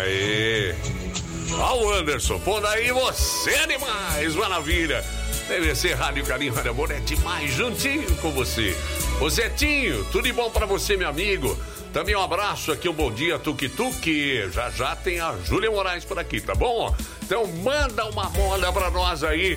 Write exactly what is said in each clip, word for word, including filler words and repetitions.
Aê! Ó o Anderson, pondo aí você é demais, maravilha! Deve ser Rádio Carinho, Rádio Amor, é demais, juntinho com você. Ô Zetinho, tudo de bom pra você, meu amigo? Também um abraço aqui, um bom dia, Tuque Tuque. Já já tem a Júlia Moraes por aqui, tá bom? Então manda uma moda pra nós aí.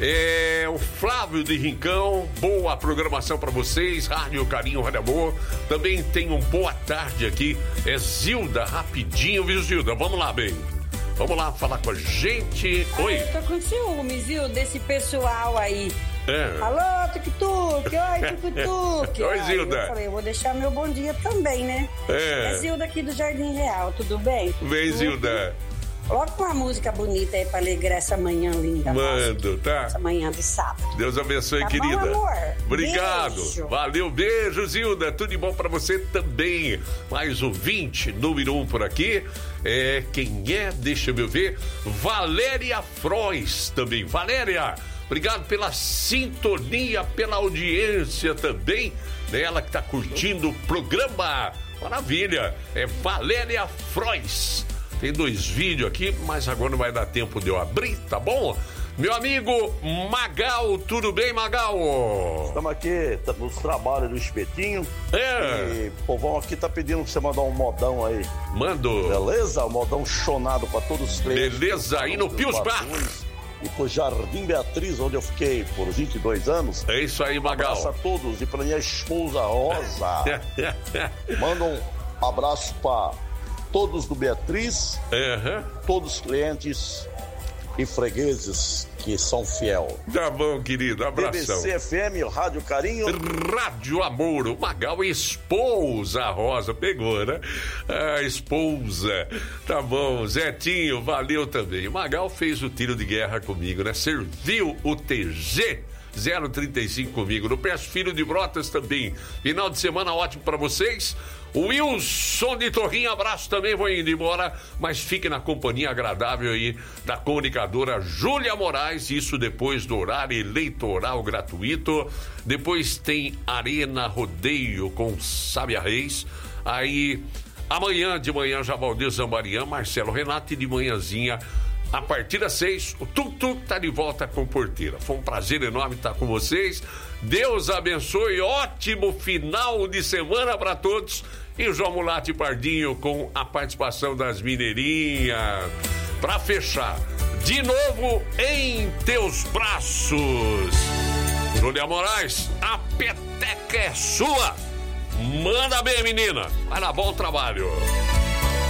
É o Flávio de Rincão, boa programação pra vocês, Rádio Carinho, Rádio Amor. Também tem um boa tarde aqui, é Zilda, rapidinho, viu, Zilda? Vamos lá, bem. Vamos lá falar com a gente. Oi. Ah, eu tô com ciúmes, viu, desse pessoal aí. É. Alô, Tuk-Tuk, oi, Tuk-Tuk. Oi, Zilda. Eu falei, eu vou deixar meu bom dia também, né? É. É Zilda aqui do Jardim Real, tudo bem? Vem, Zilda. Coloca uma música bonita aí pra alegrar essa manhã linda. Mando, nossa, tá? Essa manhã de sábado. Deus abençoe, tá querida. Bom, amor? Obrigado. Beijo. Valeu, beijo, Zilda. Tudo de bom pra você também. Mais um vinte, número um por aqui. É, quem é? Deixa eu ver. Valéria Frois também. Valéria, obrigado pela sintonia, pela audiência também. Ela que tá curtindo o programa. Maravilha. É Valéria Frois. Tem dois vídeos aqui, mas agora não vai dar tempo de eu abrir, tá bom? Meu amigo Magal, tudo bem, Magal? Estamos aqui nos trabalhos do Espetinho. É. E o povão aqui tá pedindo pra você mandar um modão aí. Mando. Beleza? Um modão chonado pra todos os clientes. Beleza, aí no Pius Bar. E pro Jardim Beatriz, onde eu fiquei por vinte e dois anos. É isso aí, Magal. Um abraço a todos. E pra minha esposa Rosa. Manda um abraço pra todos do Beatriz, uhum. Todos os clientes e fregueses que são fiel. Tá bom, querido, abração. B B C F M, Rádio Carinho. Rádio Amor, o Magal, esposa Rosa, pegou, né? A esposa, tá bom. Zetinho, valeu também. O Magal fez o tiro de guerra comigo, né? Serviu o T G zero trinta e cinco comigo. No Peço Filho de Brotas também. Final de semana ótimo pra vocês. O Wilson de Torrinho, abraço também, vou indo embora, mas fique na companhia agradável aí da comunicadora Júlia Moraes, isso depois do horário eleitoral gratuito. Depois tem Arena Rodeio com Sábia Reis. Aí, amanhã de manhã, Javaldir Zambarian, Marcelo Renato, e de manhãzinha, a partir das seis, o Tuk-Tuk tá de volta com Porteira. Foi um prazer enorme estar com vocês. Deus abençoe, ótimo final de semana para todos. E o João Mulati Pardinho com a participação das mineirinhas. Para fechar, de novo em teus braços. Júlia Moraes, a peteca é sua. Manda bem, menina. Vai lá, bom trabalho.